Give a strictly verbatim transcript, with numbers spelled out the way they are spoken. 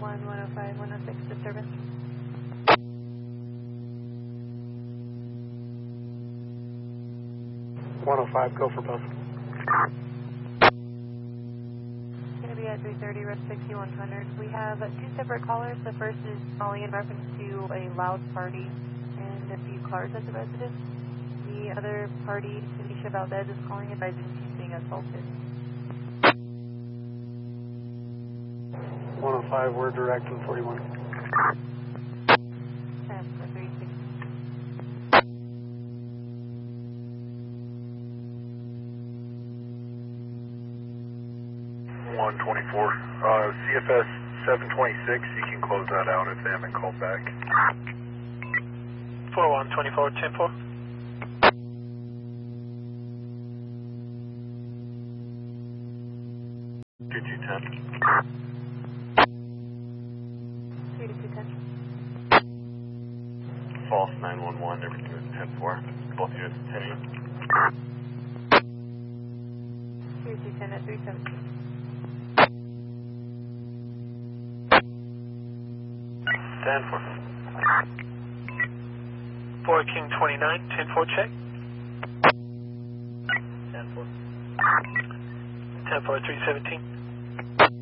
one, one oh five, one oh six, disturbance. one oh five, go for both. Going to be at three thirty, rep sixty-one hundred. We have two separate callers. The first is calling in reference to a loud party and a few cars at the residence. The other party, Tanisha Valdez, is calling advising she's being assaulted. one oh five, we're direct on forty-one. ten for three sixty. one twenty-four. Uh, C F S seven twenty-six, you can close that out if they haven't called back. four one twenty-four, ten four. two two ten. three two ten. False nine one one, everything is ten four. Both units ten eight. three two ten at three seventeen. ten four. four King twenty-nine, ten four check. ten four. ten four, three seventeen.